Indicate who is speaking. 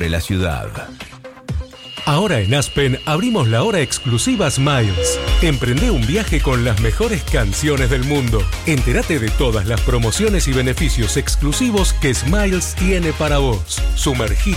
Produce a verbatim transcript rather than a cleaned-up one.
Speaker 1: de la ciudad.
Speaker 2: Ahora en Aspen abrimos la hora exclusiva Smiles. Emprende un viaje con las mejores canciones del mundo. Entérate de todas las promociones y beneficios exclusivos que Smiles tiene para vos. Sumergite